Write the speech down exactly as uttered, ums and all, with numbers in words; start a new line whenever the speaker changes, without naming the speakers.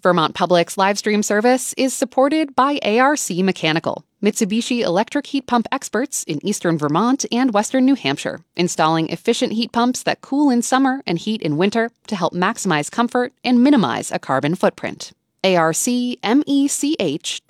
Vermont Public's live stream service is supported by A R C Mechanical, Mitsubishi electric heat pump experts in eastern Vermont and western New Hampshire, installing efficient heat pumps that cool in summer and heat in winter to help maximize comfort and minimize a carbon footprint. A R C mech